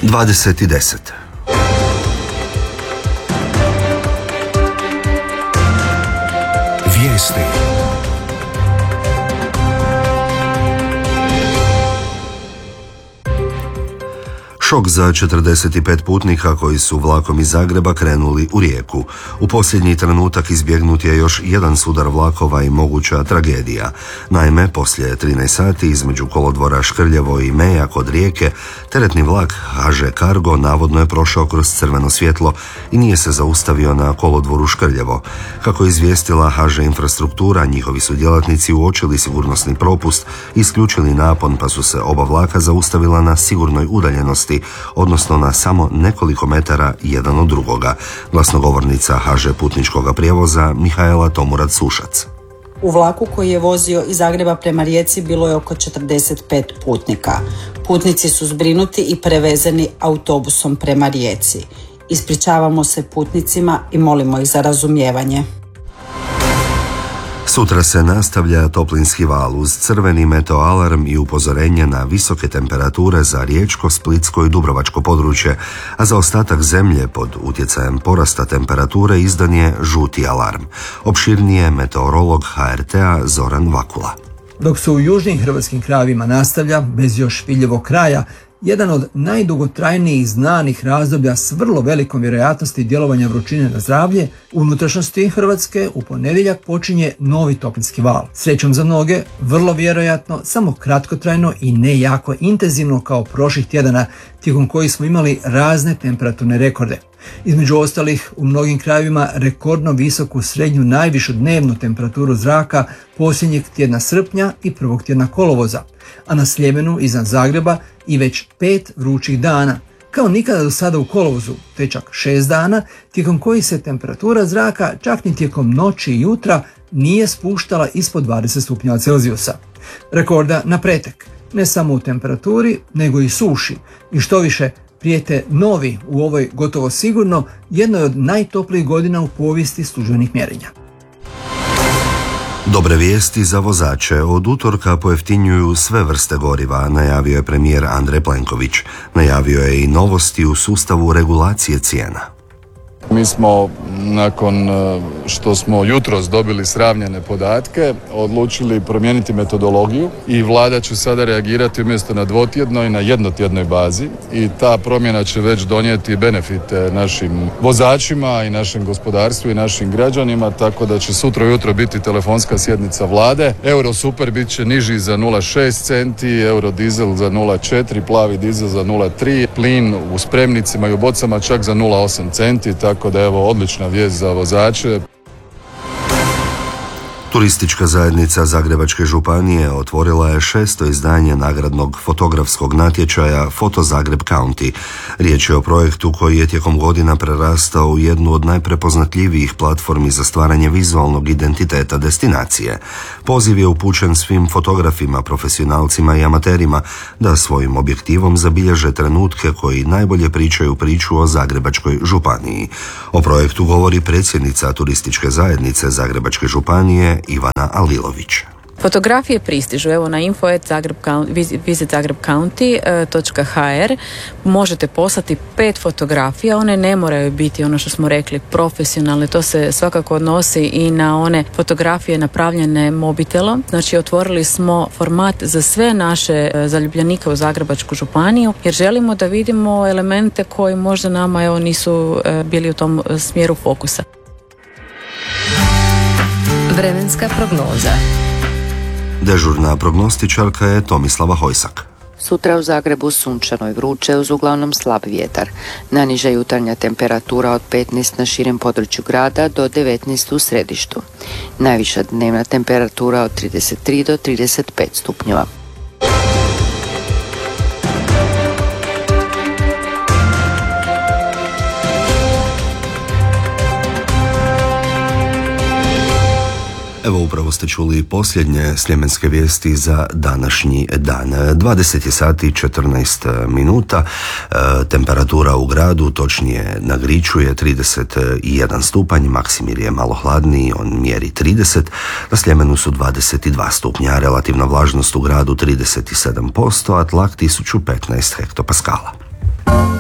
20:10. Vijesti. Šok za 45 putnika koji su vlakom iz Zagreba krenuli u Rijeku. U posljednji trenutak izbjegnut je još jedan sudar vlakova i moguća tragedija. Naime, poslije 13 sati između kolodvora Škrljevo i Meja kod Rijeke, teretni vlak HŽ Cargo navodno je prošao kroz crveno svjetlo i nije se zaustavio na kolodvoru Škrljevo. Kako je izvijestila HŽ Infrastruktura, njihovi su djelatnici uočili sigurnosni propust, isključili napon pa su se oba vlaka zaustavila na sigurnoj udaljenosti, odnosno na samo nekoliko metara jedan od drugoga. Glasnogovornica HŽ putničkog prijevoza Mihaela Tomurad-Sušac. U vlaku koji je vozio iz Zagreba prema Rijeci bilo je oko 45 putnika. Putnici su zbrinuti i prevezeni autobusom prema Rijeci. Ispričavamo se putnicima i molimo ih za razumijevanje. Sutra se nastavlja toplinski val uz crveni meteoalarm i upozorenje na visoke temperature za riječko, splitsko i dubrovačko područje, a za ostatak zemlje pod utjecajem porasta temperature izdan je žuti alarm. Opširnije meteorolog HRT-a Zoran Vakula. Dok se u južnim hrvatskim krajevima nastavlja, bez još piljevog kraja, jedan od najdugotrajnijih znanih razdoblja s vrlo velikom vjerojatnosti djelovanja vrućine na zdravlje, u unutrašnjosti Hrvatske u ponedjeljak počinje novi toplinski val. Srećom za mnoge, vrlo vjerojatno, samo kratkotrajno i ne jako intenzivno kao prošlih tjedana, tijekom kojih smo imali razne temperaturne rekorde. Između ostalih, u mnogim krajevima rekordno visoku srednju najvišu dnevnu temperaturu zraka posljednjeg tjedna srpnja i prvog tjedna kolovoza, a na Sljemenu iznad Zagreba i već 5 vrućih dana, kao nikada do sada u kolovozu, te čak 6 dana, tijekom kojih se temperatura zraka čak ni tijekom noći i jutra nije spuštala ispod 20 stupnjeva Celzijusa. Rekorda na pretek, ne samo u temperaturi, nego i suši, i što više, prijete novi u ovoj gotovo sigurno jednoj od najtoplijih godina u povijesti službenih mjerenja. Dobre vijesti za vozače. Od utorka pojeftinjuju sve vrste goriva, najavio je premijer Andrej Plenković. Najavio je i novosti u sustavu regulacije cijena. Mi smo, nakon što smo jutros dobili sravnjene podatke, odlučili promijeniti metodologiju i vlada će sada reagirati umjesto na dvotjednoj, na jednotjednoj bazi, i ta promjena će već donijeti benefite našim vozačima i našem gospodarstvu i našim građanima, tako da će sutra ujutro biti telefonska sjednica vlade. Euro super bit će niži za 0,6 centi, euro dizel za 0,4, plavi dizel za 0,3, plin u spremnicima i u bocama čak za 0,8 centi, tako da evo odlična vijest za vozače. Turistička zajednica Zagrebačke županije otvorila je 6. izdanje nagradnog fotografskog natječaja Foto Zagreb County. Riječ je o projektu koji je tijekom godina prerastao u jednu od najprepoznatljivijih platformi za stvaranje vizualnog identiteta destinacije. Poziv je upućen svim fotografima, profesionalcima i amaterima da svojim objektivom zabilježe trenutke koji najbolje pričaju priču o Zagrebačkoj županiji. O projektu govori predsjednica Turističke zajednice Zagrebačke županije Ivana Alilović. Fotografije pristižu, evo na info@visitZagrebCounty.hr možete poslati 5 fotografija, one ne moraju biti ono što smo rekli profesionalne, to se svakako odnosi i na one fotografije napravljene mobitelom. Znači otvorili smo format za sve naše zaljubljenike u Zagrebačku županiju jer želimo da vidimo elemente koji možda nama nisu bili u tom smjeru fokusa. Vremenska prognoza. Dežurna prognostičarka je Tomislava Hojsak. Sutra u Zagrebu sunčano i vruće uz uglavnom slab vjetar. Najniža jutarnja temperatura od 15 na širem području grada do 19 u središtu. Najviša dnevna temperatura od 33 do 35 stupnjeva. Evo upravo ste čuli posljednje sljemenske vijesti za današnji dan. 20 sati i 14 minuta, temperatura u gradu, točnije na Griču je 31 stupanj, Maksimir je malo hladniji, on mjeri 30, na Sljemenu su 22 stupnja, relativna vlažnost u gradu 37%, a tlak 1015 hektopaskala.